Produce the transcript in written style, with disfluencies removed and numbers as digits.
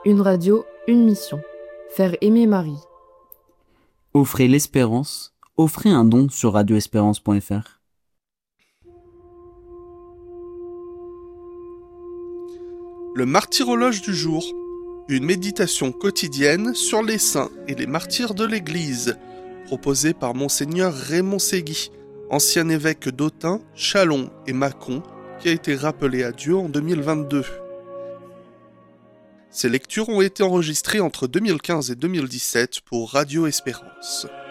Une radio, une mission. Faire aimer Marie. Offrez l'espérance. Offrez un don sur radioespérance.fr. Le martyrologe du jour. Une méditation quotidienne sur les saints et les martyrs de l'Église, proposée par Monseigneur Raymond Ségui, ancien évêque d'Autun, Châlons et Mâcon, qui a été rappelé à Dieu en 2022. Ces lectures ont été enregistrées entre 2015 et 2017 pour Radio Espérance.